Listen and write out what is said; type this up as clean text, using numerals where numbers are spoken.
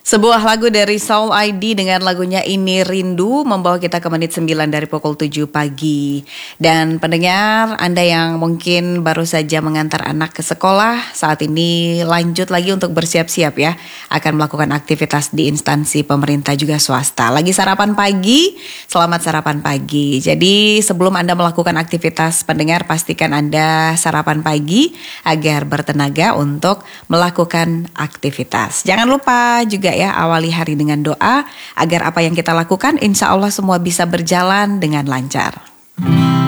Sebuah lagu dari Soul ID dengan lagunya Ini Rindu membawa kita ke menit 9 dari pukul 7 pagi. Dan pendengar, Anda yang mungkin baru saja mengantar anak ke sekolah, saat ini lanjut lagi untuk bersiap-siap ya. Akan melakukan aktivitas di instansi pemerintah juga swasta. Lagi sarapan pagi, selamat sarapan pagi. Jadi sebelum Anda melakukan aktivitas, pendengar pastikan Anda sarapan pagi agar bertenaga untuk melakukan aktivitas. Jangan lupa juga ya, awali hari dengan doa agar apa yang kita lakukan insya Allah semua bisa berjalan dengan lancar.